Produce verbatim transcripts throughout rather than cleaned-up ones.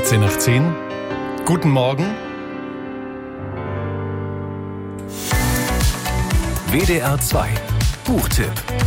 dreizehn nach zehn. Guten Morgen. W D R zwei Buchtipp.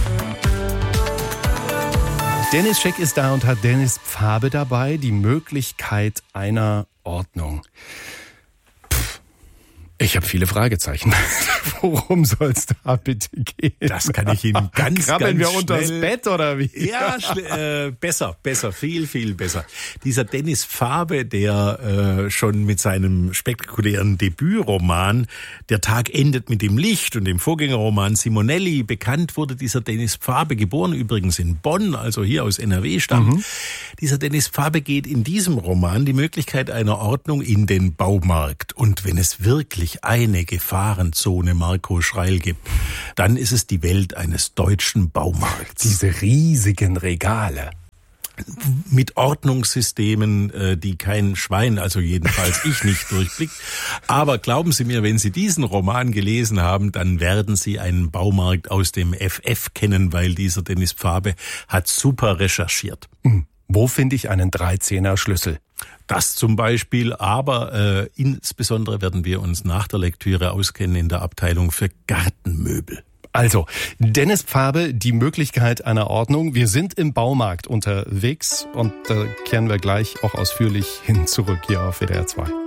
Dennis Scheck ist da und hat Dennis Pfabe dabei, die Möglichkeit einer Ordnung. Pff, ich habe viele Fragezeichen. Worum soll es da bitte gehen? Das kann ich Ihnen ganz, Krabbeln ganz wir unters schnell- Bett oder wie? Ja, schl- äh, besser, besser, viel, viel besser. Dieser Dennis Pfabe, der äh, schon mit seinem spektakulären Debütroman Der Tag endet mit dem Licht und dem Vorgängerroman Simonelli bekannt wurde, dieser Dennis Pfabe, geboren übrigens in Bonn, also hier aus N R W stammt. Mhm. Dieser Dennis Pfabe geht in diesem Roman die Möglichkeit einer Ordnung in den Baumarkt. Und wenn es wirklich eine Gefahrenzone Marco Schreil gibt, dann ist es die Welt eines deutschen Baumarkts. Diese riesigen Regale. Mit Ordnungssystemen, die kein Schwein, also jedenfalls ich nicht durchblickt. Aber glauben Sie mir, wenn Sie diesen Roman gelesen haben, dann werden Sie einen Baumarkt aus dem F F kennen, weil dieser Dennis Pfabe hat super recherchiert. Hm. Wo finde ich einen dreizehner Schlüssel? Das zum Beispiel, aber äh, insbesondere werden wir uns nach der Lektüre auskennen in der Abteilung für Gartenmöbel. Also, Dennis Pfabe, die Möglichkeit einer Ordnung. Wir sind im Baumarkt unterwegs und da kehren wir gleich auch ausführlich hin zurück hier auf W D R zwei.